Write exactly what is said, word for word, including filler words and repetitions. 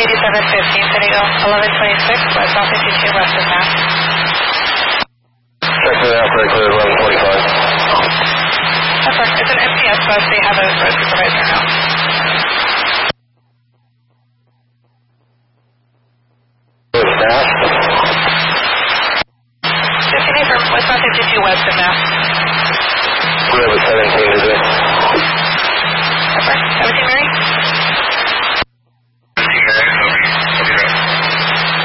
eighty-seven fifteen, San Diego, eleven twenty-six, West South fifty-two, Western Mass. Check it out, very clear, eleven twenty-five. That's right. It's an M T S bus. They have a road supervisor now. Staff? fifteen from West South fifty-two, Western Mass. We have a seventeen today. That's right. seventeen, Mary?